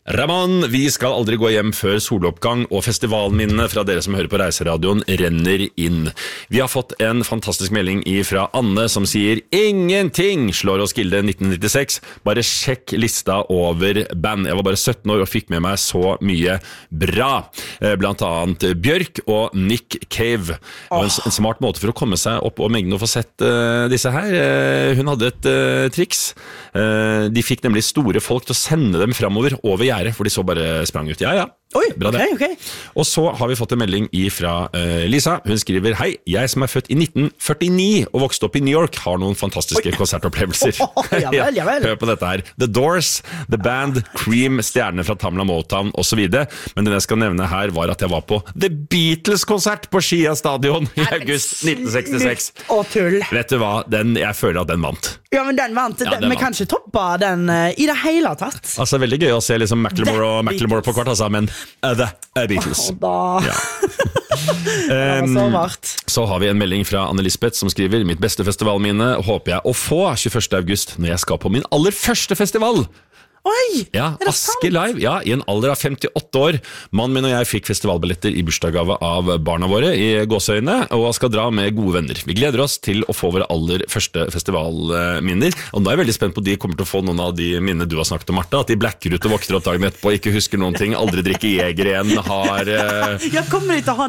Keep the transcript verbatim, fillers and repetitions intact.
Ramon, vi skal aldri gå hjem før soloppgang, og festivalminnene fra dere som hører på Reiseradioen renner inn. Vi har fått en fantastisk melding fra Anne som sier ingenting slår oss Gilde nitten nittiseks, bare sjekk lista over band. Jeg var bare sytten år og fikk med meg så mye bra. Blant annet Bjørk og Nick Cave. Det var en, en smart måte for å komme seg opp og Megne å få sett uh, disse her. Uh, hun hadde et uh, triks. Uh, de fikk nemlig store folk til å sende dem fremover over gjerdet. For de så bare sprang ut. Ja, ja. Oi, bra det. Okay, okay. Og så har vi fått en melding fra uh, Lisa. Hun skriver, hei, jeg som er født i nitten førtini og vokste opp i New York har noen fantastiske Oi. konsertopplevelser. Oh, oh, ja vel, ja vel. Hør på dette her. The Doors, The Band, Cream, stjerne fra Tamla Motown og så videre. Men det jeg skal nevne her var at jeg var på The Beatles-konsert på Skia Stadion i august nitten sekstiseks. Å, tull. Vet du hva? Den, jeg føler at den vant. Ja, men den vant. Ja, den vi kan ikke toppe den uh, i det hele tatt. Altså, veldig gøy å se liksom Macklemore og Macklemore på kort, altså, men uh, The uh, Beatles. Oh, da. Ja. um, så, så har vi en melding fra Anne-Lisbeth som skriver, mitt beste festivalminne håper jeg å få tjueførste august når jeg skal på min aller første festival. Oi, ja, er det Aske sant? Live, ja, i en alder av femtiåtte år. Mannen min og jeg fikk festivalbilletter i bursdagsgave av barna våre i Gåsøyene, og skal dra med gode venner. Vi gleder oss til å få våre aller første festivalminner, og nå er jeg veldig spent på de kommer til å få noen av de minnene du har snakket om, Martha, at de blacker ut og våkner opp dagen etterpå, ikke husker noen ting, aldri drikker Jeger igjen, har... Uh... Ja, kommer de til å ha